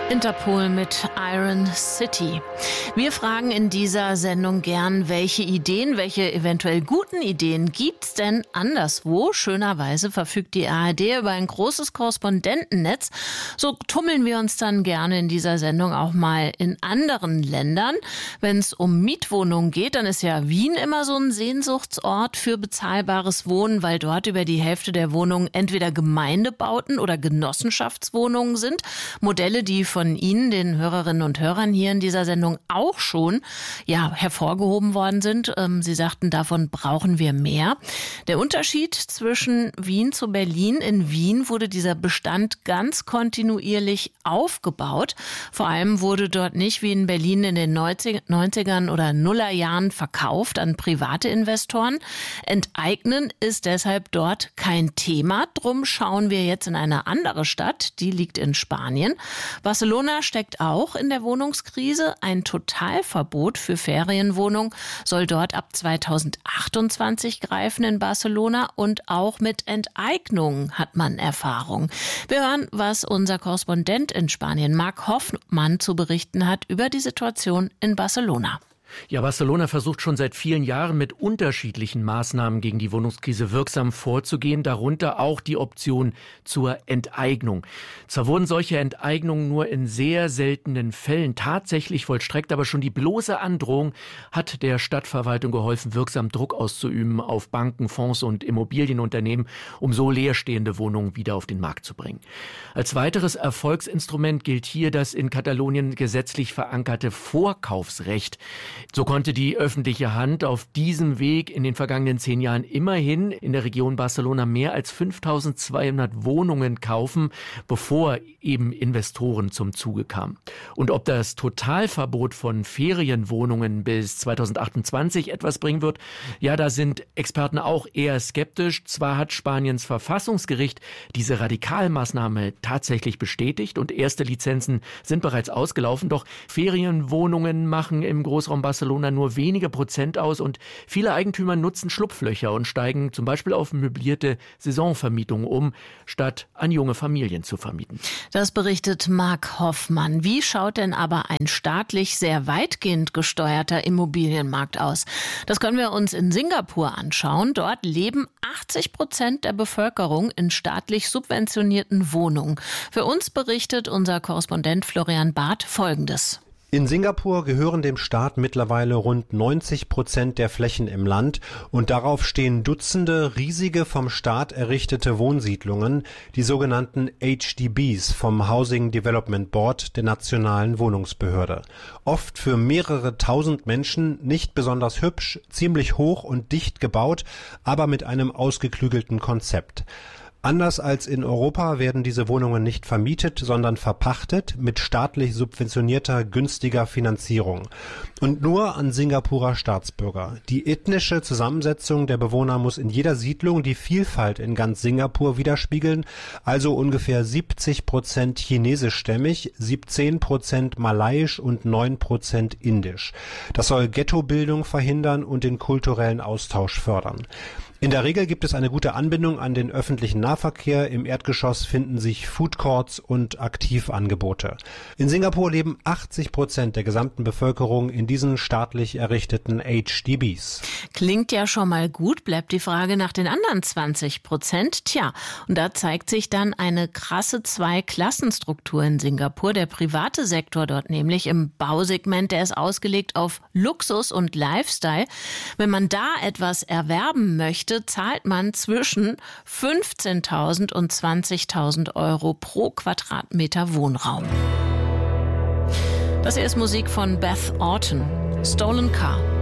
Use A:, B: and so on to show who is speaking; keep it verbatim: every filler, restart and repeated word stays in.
A: Interpol mit Iron City. Wir fragen in dieser Sendung gern, welche Ideen, welche eventuell guten Ideen gibt's denn anderswo? Schönerweise verfügt die A R D über ein großes Korrespondentennetz. So tummeln wir uns dann gerne in dieser Sendung auch mal in anderen Ländern. Wenn es um Mietwohnungen geht, dann ist ja Wien immer so ein Sehnsuchtsort für bezahlbares Wohnen, weil dort über die Hälfte der Wohnungen entweder Gemeindebauten oder Genossenschaftswohnungen sind. Modelle, die von Ihnen, den Hörerinnen und Hörern hier in dieser Sendung auch schon ja, hervorgehoben worden sind. Ähm, Sie sagten, davon brauchen wir mehr. Der Unterschied zwischen Wien zu Berlin: in Wien wurde dieser Bestand ganz kontinuierlich aufgebaut. Vor allem wurde dort nicht wie in Berlin in den neunzigern oder Nullerjahren verkauft an private Investoren. Enteignen ist deshalb dort kein Thema. Drum schauen wir jetzt in eine andere Stadt, die liegt in Spanien. Barcelona steckt auch in der Wohnungskrise. Ein Totalverbot für Ferienwohnungen soll dort ab zweitausendachtundzwanzig greifen in Barcelona, und auch mit Enteignungen hat man Erfahrung. Wir hören, was unser Korrespondent in Spanien, Marc Hoffmann, zu berichten hat über die Situation in Barcelona.
B: Ja, Barcelona versucht schon seit vielen Jahren mit unterschiedlichen Maßnahmen gegen die Wohnungskrise wirksam vorzugehen, darunter auch die Option zur Enteignung. Zwar wurden solche Enteignungen nur in sehr seltenen Fällen tatsächlich vollstreckt, aber schon die bloße Androhung hat der Stadtverwaltung geholfen, wirksam Druck auszuüben auf Banken, Fonds und Immobilienunternehmen, um so leerstehende Wohnungen wieder auf den Markt zu bringen. Als weiteres Erfolgsinstrument gilt hier das in Katalonien gesetzlich verankerte Vorkaufsrecht. So konnte die öffentliche Hand auf diesem Weg in den vergangenen zehn Jahren immerhin in der Region Barcelona mehr als fünftausendzweihundert Wohnungen kaufen, bevor eben Investoren zum Zuge kamen. Und ob das Totalverbot von Ferienwohnungen bis zweitausendachtundzwanzig etwas bringen wird, ja, da sind Experten auch eher skeptisch. Zwar hat Spaniens Verfassungsgericht diese Radikalmaßnahme tatsächlich bestätigt und erste Lizenzen sind bereits ausgelaufen, doch Ferienwohnungen machen im Großraum Barcelona nur wenige Prozent aus und viele Eigentümer nutzen Schlupflöcher und steigen zum Beispiel auf möblierte Saisonvermietungen um, statt an junge Familien zu vermieten.
A: Das berichtet Marc Hoffmann. Wie schaut denn aber ein staatlich sehr weitgehend gesteuerter Immobilienmarkt aus? Das können wir uns in Singapur anschauen. Dort leben achtzig Prozent der Bevölkerung in staatlich subventionierten Wohnungen. Für uns berichtet unser Korrespondent Florian Barth Folgendes.
C: In Singapur gehören dem Staat mittlerweile rund neunzig Prozent der Flächen im Land, und darauf stehen Dutzende riesige vom Staat errichtete Wohnsiedlungen, die sogenannten H D Bs vom Housing Development Board der nationalen Wohnungsbehörde. Oft für mehrere tausend Menschen, nicht besonders hübsch, ziemlich hoch und dicht gebaut, aber mit einem ausgeklügelten Konzept. Anders als in Europa werden diese Wohnungen nicht vermietet, sondern verpachtet mit staatlich subventionierter, günstiger Finanzierung. Und nur an Singapurer Staatsbürger. Die ethnische Zusammensetzung der Bewohner muss in jeder Siedlung die Vielfalt in ganz Singapur widerspiegeln, also ungefähr siebzig Prozent chinesischstämmig, siebzehn Prozent malaiisch und neun Prozent indisch. Das soll Ghettobildung verhindern und den kulturellen Austausch fördern. In der Regel gibt es eine gute Anbindung an den öffentlichen Nahverkehr. Im Erdgeschoss finden sich Foodcourts und Aktivangebote. In Singapur leben achtzig Prozent der gesamten Bevölkerung in diesen staatlich errichteten H D Bs.
A: Klingt ja schon mal gut, bleibt die Frage nach den anderen zwanzig Prozent. Tja, und da zeigt sich dann eine krasse Zweiklassenstruktur in Singapur. Der private Sektor dort nämlich im Bausegment, der ist ausgelegt auf Luxus und Lifestyle. Wenn man da etwas erwerben möchte, zahlt man zwischen fünfzehntausend und zwanzigtausend Euro pro Quadratmeter Wohnraum. Das hier ist Musik von Beth Orton, Stolen Car.